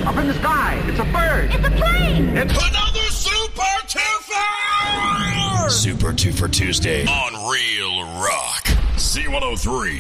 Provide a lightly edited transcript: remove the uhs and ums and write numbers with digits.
Up in the sky. It's a bird. It's a plane. It's another Super Twofer! Super Twofer Tuesday on Real Rock. C103.